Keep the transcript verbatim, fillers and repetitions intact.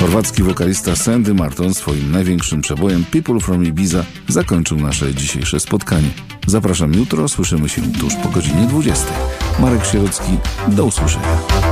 Chorwacki wokalista Sandy Martin swoim największym przebojem People from Ibiza zakończył nasze dzisiejsze spotkanie. Zapraszam jutro, słyszymy się tuż po godzinie dwudziestej. Marek Sierocki, do usłyszenia.